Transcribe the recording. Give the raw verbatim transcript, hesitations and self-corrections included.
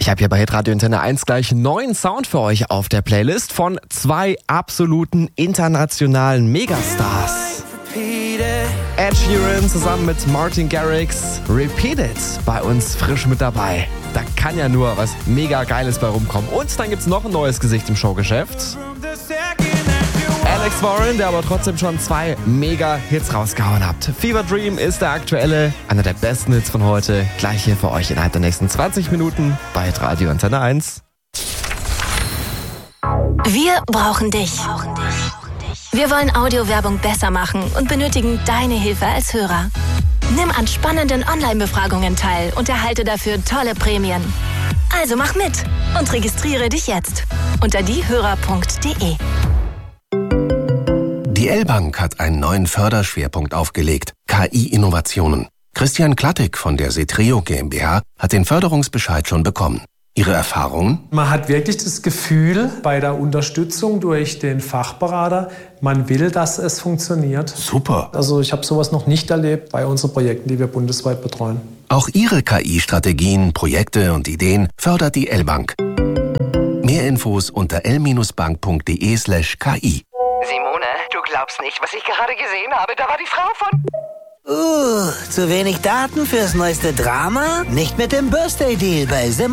Ich habe hier bei Hitradio Antenne eins gleich neuen Sound für euch auf der Playlist von zwei absoluten internationalen Megastars. Ed Sheeran zusammen mit Martin Garrix, Repeat It, bei uns frisch mit dabei. Da kann ja nur was mega Geiles bei rumkommen. Und dann gibt's noch ein neues Gesicht im Showgeschäft. Alex Warren, der aber trotzdem schon zwei Mega-Hits rausgehauen hat. Fever Dream ist der aktuelle, einer der besten Hits von heute. Gleich hier für euch innerhalb der nächsten zwanzig Minuten bei Radio Antenne eins. Wir brauchen dich. Wir wollen Audiowerbung besser machen und benötigen deine Hilfe als Hörer. Nimm an spannenden Online-Befragungen teil und erhalte dafür tolle Prämien. Also mach mit und registriere dich jetzt unter diehörer punkt de. Die L-Bank hat einen neuen Förderschwerpunkt aufgelegt, K I-Innovationen. Christian Klattig von der Setreo GmbH hat den Förderungsbescheid schon bekommen. Ihre Erfahrungen? Man hat wirklich das Gefühl bei der Unterstützung durch den Fachberater, man will, dass es funktioniert. Super. Also ich habe sowas noch nicht erlebt bei unseren Projekten, die wir bundesweit betreuen. Auch Ihre K I-Strategien, Projekte und Ideen fördert die L-Bank. Mehr Infos unter l bank punkt de slash k i. Simone, du glaubst nicht, was ich gerade gesehen habe. Da war die Frau von... Uh, zu wenig Daten fürs neueste Drama? Nicht mit dem Birthday Deal bei Sim